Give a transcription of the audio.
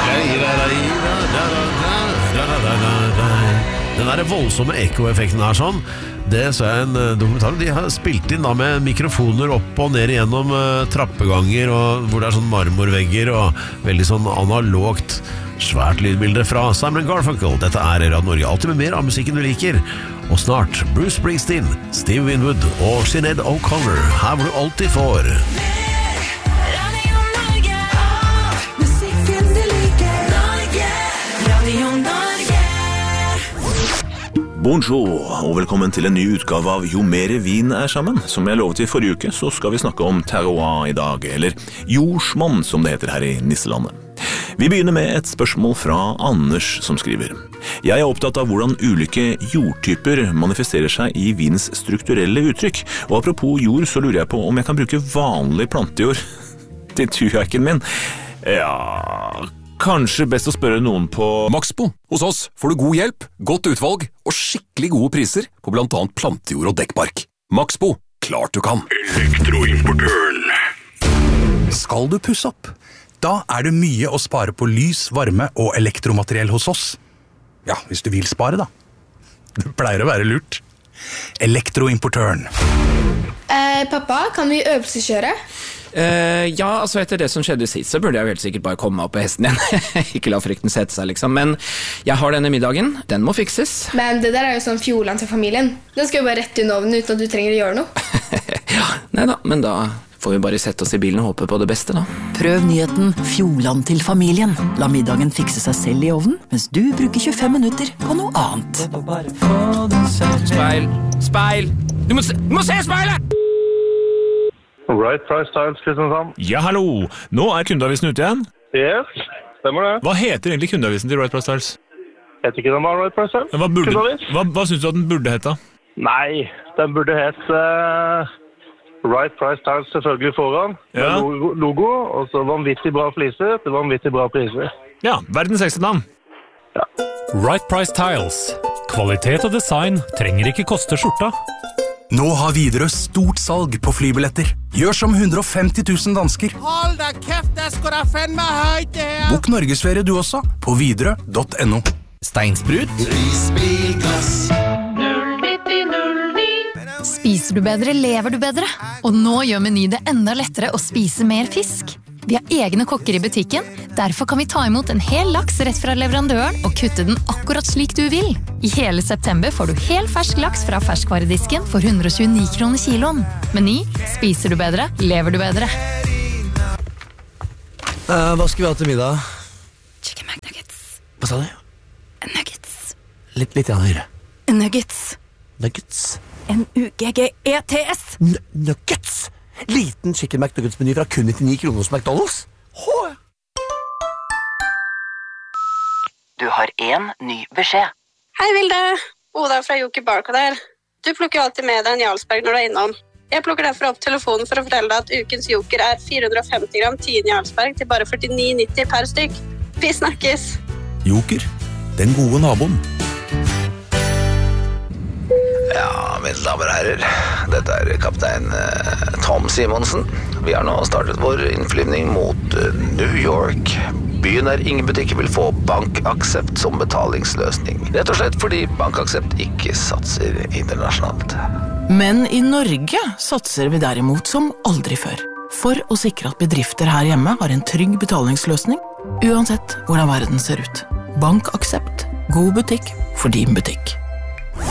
Den der voldsomme ekkoeffekten her sånn, det så jeg en dokumentar. De har spilt inn da med mikrofoner opp og ned gjennom trappeganger, og hvor det er sånn marmorvegger og veldig sånn analogt svært lydbilde fra Simon Garfunkel. Dette er Radio Norge, alltid med mer av musikken du liker. Og snart Bruce Springsteen, Steve Winwood og Sinead O'Connor. Her hvor du alltid får Bonjour, og velkommen til en ny utgave av Jo mere vin er sammen. Som jeg lovet i forrige uke, så skal vi snakke om terroir i dag, eller jordsmonn som det heter her i Nisselandet. Vi begynner med et spørsmål fra Anders som skriver. Jeg er opptatt av hvordan ulike jordtyper manifesterer seg i vins strukturelle uttrykk. Og apropos jord, så lurer jeg på om jeg kan bruke vanlig plantejord til tujakken min. Ja, kanskje best å spørre noen på Maxbo. Hos oss får du god hjelp, godt utvalg og skikkelig gode priser på blant annet plantejord og dekkbark. Maxbo, klart du kan. Elektroimportøren. Skal du pusse opp? Da er det mye å spare på lys, varme og elektromateriell hos oss. Ja, hvis du vil spare da. Det pleier å være lurt. Elektroimportøren. Pappa, kan vi øvelseskjøre? Ja, altså etter det som skjedde sist, så burde jeg jo helt sikkert bare komme meg opp på hesten igjen. Ikke la frykten sette seg, liksom. Men jeg har denne middagen. Den må fikses. Men det der er jo sånn fjoland til familien. Den skal jo bare rett i ovnen uten at du trenger å gjøre noe. Ja, neida, men da får vi bare sette oss i bilen og håpe på det beste, da. Prøv nyheten Fjoland til familien. La middagen fikse seg selv i ovnen, mens du bruker 25 minutter på noe annet. Speil! Speil! Du må se speilet! Right Price Tiles, Kristiansand. Ja, hallo! Nå er kundeavisen ute igjen. Yes, stemmer det. Hva heter egentlig kundeavisen til Right Price Tiles? Heter ikke den bare Right Price Tiles? Hva synes du at den burde hete? Nei, den burde hete Right Price Tiles selvfølgelig foran. Ja. Med logo, og så vanvittig bra fliser til vanvittig bra priser. Ja, verdens ekste navn. Ja. Right Price Tiles. Kvalitet og design trenger ikke koste skjorta. Nå har Widerøe stort salg på flybilletter. Gjør som 150 000 dansker. Hold da kæft, det skal da fandme højt det her. Bok Norgesferie du også på widerøe.no. Steinsprut. Prisbilglass. Spiser du bedre, lever du bedre. Og nå gjør Meny det enda lettere å spise mer fisk. Vi har egne kokker i butikken, derfor kan vi ta imot en hel laks rett fra leverandøren og kutte den akkurat slik du vil. I hele september får du hel fersk laks fra ferskvaredisken for 129 kroner kiloen. Meny, spiser du bedre, lever du bedre. Hva skal vi ha til middag? Chicken McNuggets. Hva sa du? Nuggets. Litt høyere. Nuggets. Nuggets. N-U-G-G-E-T-S. Nuggets! Liten chicken McNuggets-meny fra kun 99 kroner hos McDonald's. Du har en ny beskjed. Hei Vilde, Oda fra Joker Barcode her. Du plukker alltid med deg en Jarlsberg når du er innom. Jeg plukker derfor opp telefonen for å fortelle deg at ukens Joker er 450 gram 10 Jarlsberg til bare 49,90 per stykk. Vi snakkes! Joker, den gode naboen. Ja, mine damer og herrer, dette er kaptein Tom Simonsen. Vi har nå startet vår innflyvning mot New York. Byen der ingen butikker vil få BankAxept som betalingsløsning. Rett og slett fordi BankAxept ikke satser internasjonalt. Men i Norge satser vi derimot som aldri før. For å sikre at bedrifter her hjemme har en trygg betalingsløsning, uansett hvordan verden ser ut. BankAxept. God butikk for din butikk.